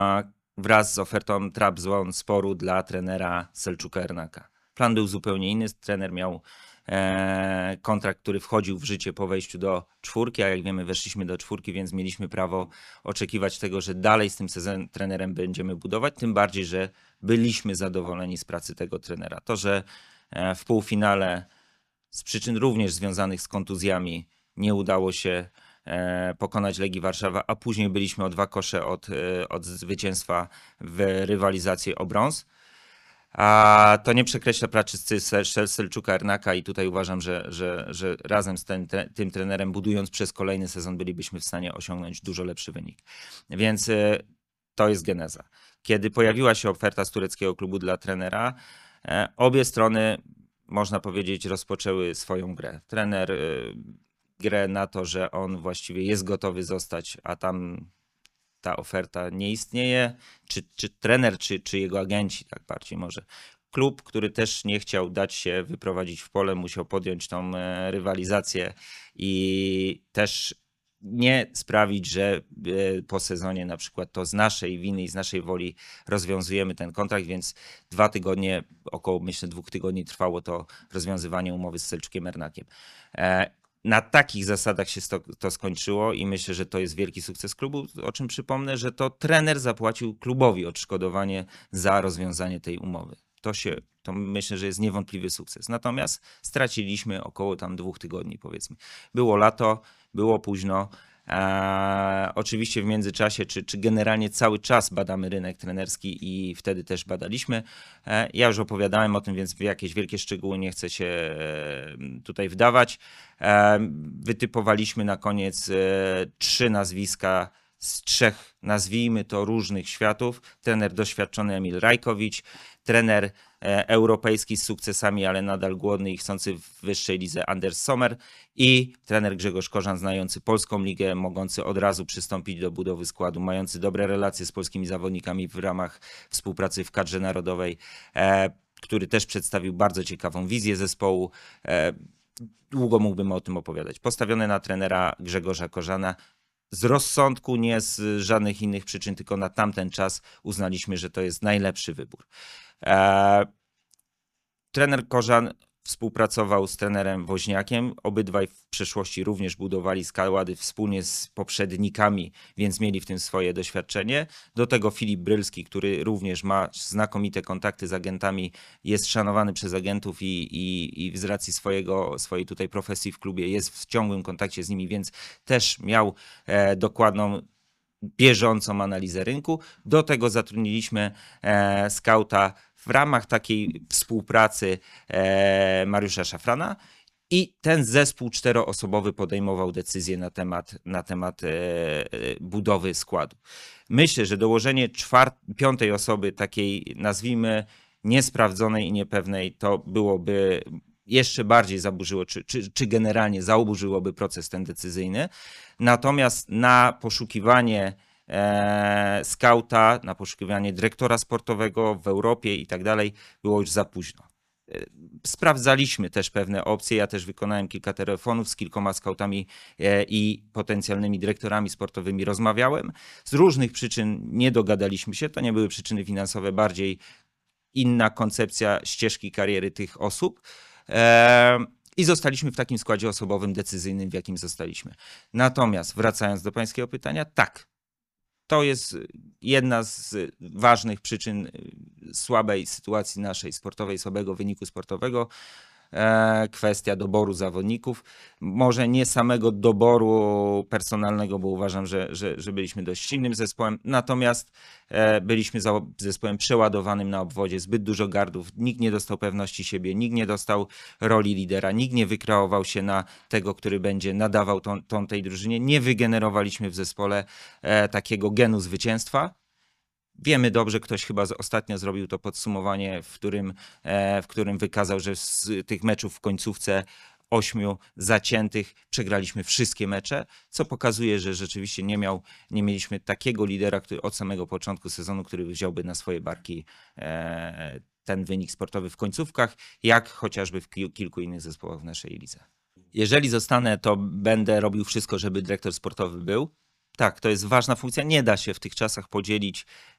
wraz z ofertą Trabzonsporu dla trenera Selçuka Ernaka. Plan był zupełnie inny. Trener miał kontrakt, który wchodził w życie po wejściu do czwórki, a jak wiemy weszliśmy do czwórki, więc mieliśmy prawo oczekiwać tego, że dalej z tym trenerem będziemy budować, tym bardziej, że byliśmy zadowoleni z pracy tego trenera. To, że w półfinale z przyczyn również związanych z kontuzjami nie udało się pokonać Legii Warszawa, a później byliśmy o 2 kosze od zwycięstwa w rywalizacji o brąz. A to nie przekreśla pracy Selçuka Ernaka i tutaj uważam, że razem z tym trenerem, budując przez kolejny sezon, bylibyśmy w stanie osiągnąć dużo lepszy wynik. Więc to jest geneza. Kiedy pojawiła się oferta z tureckiego klubu dla trenera, obie strony, można powiedzieć, rozpoczęły swoją grę. Trener grę na to, że on właściwie jest gotowy zostać, a tam ta oferta nie istnieje, czy trener, czy jego agenci, tak bardziej może. Klub, który też nie chciał dać się wyprowadzić w pole, musiał podjąć tą rywalizację i też nie sprawić, że po sezonie na przykład to z naszej winy i z naszej woli rozwiązujemy ten kontrakt, więc 2 tygodnie, około myślę 2 tygodni trwało to rozwiązywanie umowy z Selçukiem Ernakiem. Na takich zasadach się to skończyło i myślę, że to jest wielki sukces klubu, o czym przypomnę, że to trener zapłacił klubowi odszkodowanie za rozwiązanie tej umowy. To myślę, że jest niewątpliwy sukces. Natomiast straciliśmy około tam 2 tygodni, powiedzmy. Było lato, było późno. Oczywiście w międzyczasie, czy generalnie cały czas badamy rynek trenerski i wtedy też badaliśmy. Ja już opowiadałem o tym, więc w jakieś wielkie szczegóły nie chcę się tutaj wdawać. Wytypowaliśmy na koniec 3 nazwiska z 3, nazwijmy to, różnych światów. Trener doświadczony Emil Rajkowicz, trener europejski z sukcesami, ale nadal głodny i chcący w wyższej lidze Anders Sommer i trener Grzegorz Korzan, znający polską ligę, mogący od razu przystąpić do budowy składu, mający dobre relacje z polskimi zawodnikami w ramach współpracy w kadrze narodowej, który też przedstawił bardzo ciekawą wizję zespołu. Długo mógłbym o tym opowiadać. Postawione na trenera Grzegorza Korzana, z rozsądku, nie z żadnych innych przyczyn, tylko na tamten czas uznaliśmy, że to jest najlepszy wybór. Trener Korzan współpracował z trenerem Woźniakiem. Obydwaj w przeszłości również budowali składy wspólnie z poprzednikami, więc mieli w tym swoje doświadczenie. Do tego Filip Brylski, który również ma znakomite kontakty z agentami, jest szanowany przez agentów i z racji swojej tutaj profesji w klubie jest w ciągłym kontakcie z nimi, więc też miał dokładną, bieżącą analizę rynku. Do tego zatrudniliśmy skauta w ramach takiej współpracy Mariusza Szafrana i ten zespół 4-osobowy podejmował decyzje na temat budowy składu. Myślę, że dołożenie 5. osoby, takiej nazwijmy niesprawdzonej i niepewnej, to byłoby jeszcze bardziej zaburzyło, czy generalnie zaburzyłoby proces ten decyzyjny. Natomiast na poszukiwanie skauta, na poszukiwanie dyrektora sportowego w Europie i tak dalej było już za późno. Sprawdzaliśmy też pewne opcje. Ja też wykonałem kilka telefonów z kilkoma skautami i potencjalnymi dyrektorami sportowymi. Rozmawiałem. Z różnych przyczyn nie dogadaliśmy się. To nie były przyczyny finansowe, bardziej inna koncepcja ścieżki kariery tych osób. I zostaliśmy w takim składzie osobowym, decyzyjnym, w jakim zostaliśmy. Natomiast wracając do pańskiego pytania, tak. To jest jedna z ważnych przyczyn słabej sytuacji naszej sportowej, słabego wyniku sportowego. Kwestia doboru zawodników. Może nie samego doboru personalnego, bo uważam, że byliśmy dość silnym zespołem. Natomiast byliśmy zespołem przeładowanym na obwodzie. Zbyt dużo gardów. Nikt nie dostał pewności siebie, nikt nie dostał roli lidera, nikt nie wykreował się na tego, który będzie nadawał ton tej drużynie. Nie wygenerowaliśmy w zespole takiego genu zwycięstwa. Wiemy dobrze, ktoś chyba ostatnio zrobił to podsumowanie, w którym wykazał, że z tych meczów w końcówce 8 zaciętych przegraliśmy wszystkie mecze, co pokazuje, że rzeczywiście nie mieliśmy takiego lidera, który od samego początku sezonu, który wziąłby na swoje barki ten wynik sportowy w końcówkach, jak chociażby w kilku innych zespołach w naszej lidze. Jeżeli zostanę, to będę robił wszystko, żeby dyrektor sportowy był. Tak, to jest ważna funkcja. Nie da się w tych czasach podzielić